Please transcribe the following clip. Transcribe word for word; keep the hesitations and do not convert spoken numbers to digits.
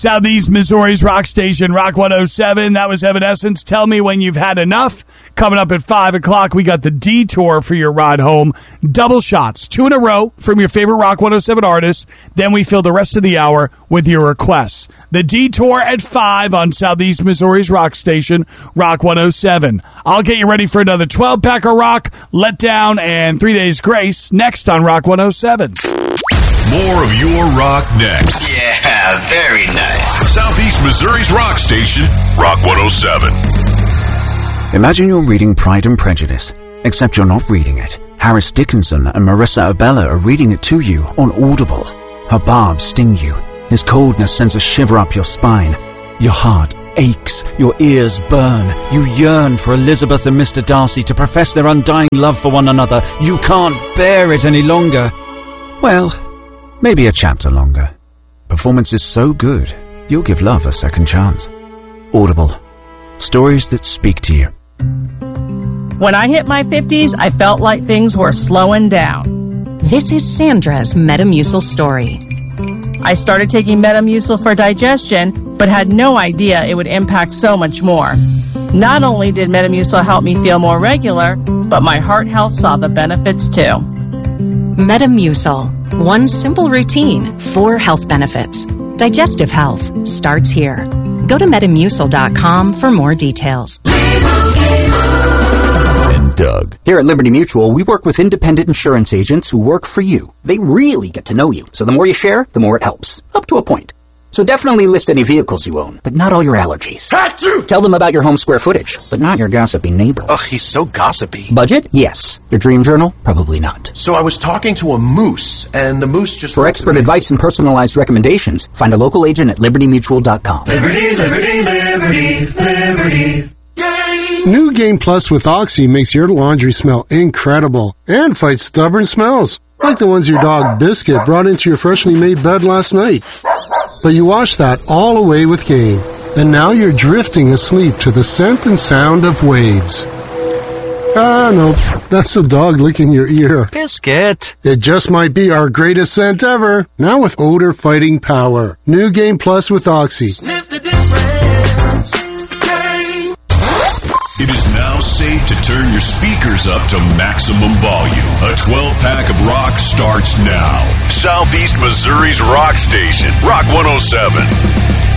Southeast Missouri's rock station, Rock one oh seven. That was Evanescence. Tell me when you've had enough. Coming up at five o'clock, we got the Detour for your ride home. Double shots, two in a row from your favorite Rock one oh seven artists. Then we fill the rest of the hour with your requests. The Detour at five on Southeast Missouri's rock station, Rock one oh seven. I'll get you ready for another twelve-pack of rock, Let Down, and Three Days Grace next on Rock one oh seven. More of your rock next. Yeah, very nice. Southeast Missouri's rock station, Rock one oh seven. Imagine you're reading Pride and Prejudice, except you're not reading it. Harris Dickinson and Marissa Abella are reading it to you on Audible. Her barbs sting you. His coldness sends a shiver up your spine. Your heart aches. Your ears burn. You yearn for Elizabeth and Mister Darcy to profess their undying love for one another. You can't bear it any longer. Well, maybe a chapter longer. Performance is so good, you'll give love a second chance. Audible. Stories that speak to you. When I hit my fifties, I felt like things were slowing down. This is Sandra's Metamucil story. I started taking Metamucil for digestion, but had no idea it would impact so much more. Not only did Metamucil help me feel more regular, but my heart health saw the benefits too. Metamucil. One simple routine, four health benefits. Digestive health starts here. Go to metamucil dot com for more details. And Doug. Here at Liberty Mutual, we work with independent insurance agents who work for you. They really get to know you, so the more you share, the more it helps. Up to a point. So definitely list any vehicles you own, but not all your allergies. Achoo! Tell them about your home square footage, but not your gossipy neighbor. Ugh, he's so gossipy. Budget? Yes. Your dream journal? Probably not. So I was talking to a moose, and the moose just... For expert advice and personalized recommendations, find a local agent at liberty mutual dot com. Liberty, liberty, liberty, liberty. Yay! New Game Plus with Oxy makes your laundry smell incredible and fights stubborn smells, like the ones your dog Biscuit brought into your freshly made bed last night. But you wash that all away with Game, and now you're drifting asleep to the scent and sound of waves. Ah, no, that's the dog licking your ear. Biscuit. It just might be our greatest scent ever, now with odor-fighting power. New Game Plus with Oxy. Sniff the difference. Game. It is now safe to turn your speakers up to maximum volume. A twelve-pack of rock starts now. Southeast Missouri's rock station, Rock one oh seven.